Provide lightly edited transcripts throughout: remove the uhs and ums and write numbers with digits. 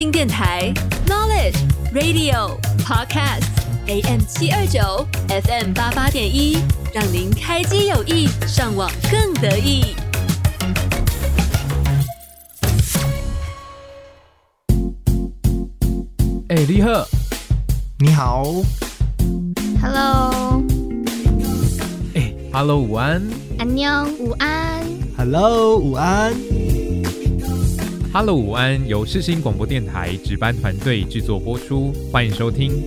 新电台 Knowledge Radio Podcast AM 729 FM 88.1，让您开机有益，上网更得意。 李贺， 你好 Hello Hello， 午安， 安妞，午安 ，Hello， 午安 Hello， 午安，由世新广播电台值班团队制作播出，欢迎收听。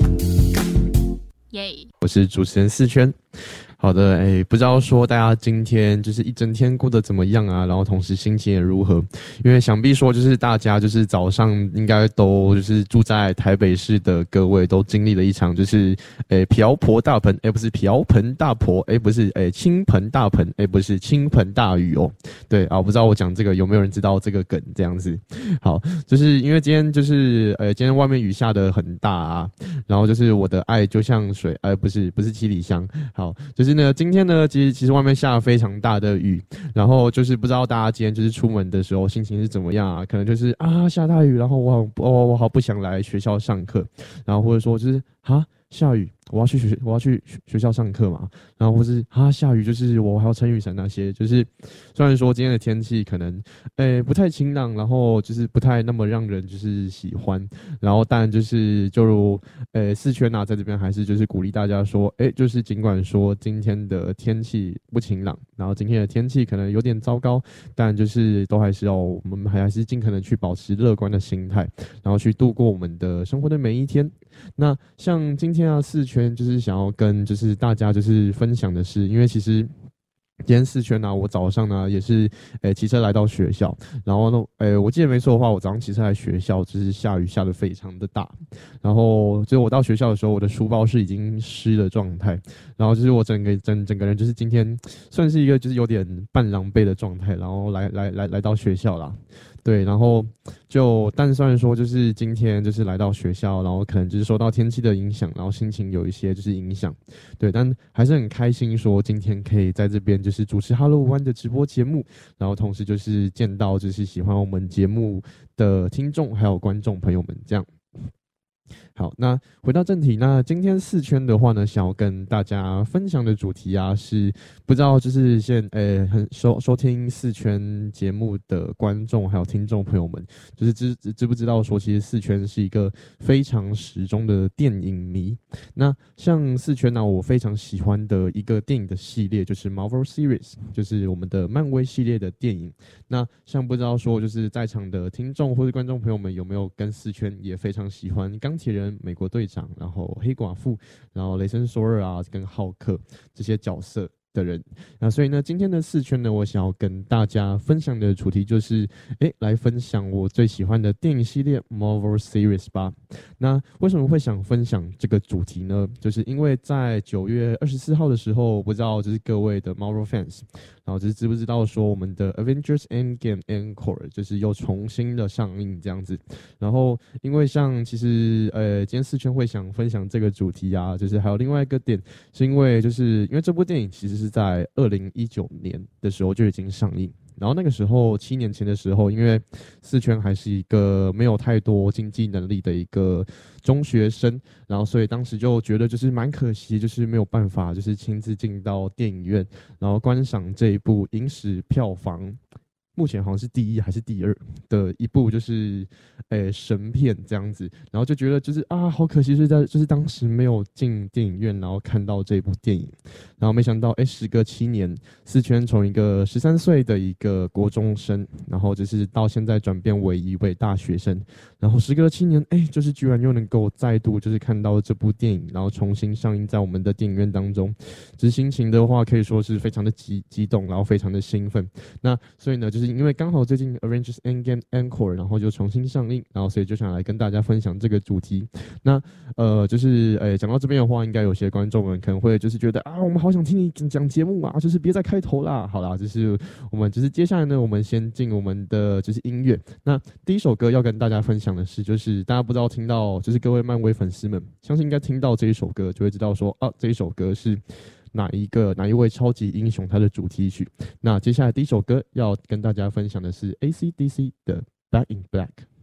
耶！ 我是主持人四圈。好的，不知道说大家今天就是一整天过得怎么样啊？然后同时心情也如何？因为想必说就是大家就是早上应该都就是住在台北市的各位都经历了一场就是瓢泼大盆，不是瓢盆大泼，不是倾盆大盆，不是倾盆大雨哦。对啊，我不知道我讲这个有没有人知道这个梗这样子。好，就是因为今天就是今天外面雨下得很大啊，然后就是我的爱就像水，不是七里香。好，就是呢，今天呢，其实外面下了非常大的雨，然后就是不知道大家今天就是出门的时候心情是怎么样啊？可能就是下大雨，然后我好不想来学校上课，然后或者说就是下雨，我要去学校上课嘛，然后或是下雨，就是我还要撑雨伞那些，就是虽然说今天的天气可能不太晴朗，然后就是不太那么让人就是喜欢，然后但就是就如四圈在这边还是就是鼓励大家说，就是尽管说今天的天气不晴朗，然后今天的天气可能有点糟糕，但就是都还是我们还是尽可能去保持乐观的心态，然后去度过我们的生活的每一天。那像今天四圈就是想要跟就是大家就是分享的是，因为其实今天四圈我早上呢也是骑车来到学校，然后呢我记得没错的话，我早上骑车来学校就是下雨下得非常的大，然后就是我到学校的时候，我的书包是已经湿的状态，然后就是我整个人就是今天算是一个就是有点半狼狈的状态，然后来到学校啦。对，然后但虽然说就是今天就是来到学校，然后可能就是受到天气的影响，然后心情有一些就是影响，对，但还是很开心说今天可以在这边就是主持 Hello 午安的直播节目，然后同时就是见到就是喜欢我们节目的听众还有观众朋友们这样。好，那回到正题，那今天四圈的话呢，想要跟大家分享的主题是不知道就是收听四圈节目的观众还有听众朋友们，就是知不知道说，其实四圈是一个非常始终的电影迷。那像四圈我非常喜欢的一个电影的系列就是 Marvel Series， 就是我们的漫威系列的电影。那像不知道说，就是在场的听众或者观众朋友们有没有跟四圈也非常喜欢钢铁人、美国队长，然后黑寡妇，然后雷神索尔跟浩克这些角色的人。那所以呢，今天的四圈呢，我想要跟大家分享的主题就是来分享我最喜欢的电影系列 Marvel Series 吧。那为什么会想分享这个主题呢？就是因为在9月24号的时候，不知道就是各位的 Marvel fans， 然后就是知不知道说我们的 Avengers Endgame Encore 就是又重新的上映这样子。然后因为像其实今天四圈会想分享这个主题就是还有另外一个点，是因为这部电影其实是在2019年的时候就已经上映。然后那个时候7年前的时候，因为四圈还是一个没有太多经济能力的一个中学生，然后所以当时就觉得就是蛮可惜，就是没有办法就是亲自进到电影院，然后观赏这一部影史票房目前好像是第1还是第2的一部就是神片这样子，然后就觉得就是好可惜，就是当时没有进电影院，然后看到这部电影，然后没想到时隔7年，四圈从一个13岁的一个国中生，然后就是到现在转变为一位大学生，然后时隔7年，就是居然又能够再度就是看到这部电影，然后重新上映在我们的电影院当中，就是心情的话可以说是非常的激动，然后非常的兴奋。那所以呢，就是因为刚好最近 Avengers Endgame Encore 然后就重新上映，然后所以就想来跟大家分享这个主题。那就是讲到这边的话，应该有些观众们可能会就是觉得我们好想听你讲节目就是别再开头啦。好啦，就是我们就是接下来呢，我们先进我们的就是音乐。那第一首歌要跟大家分享的是，就是大家不知道听到，就是各位漫威粉丝们，相信应该听到这一首歌就会知道说这一首歌是哪一位超级英雄他的主题曲。那接下来第一首歌要跟大家分享的是 AC/DC 的 Back in Black。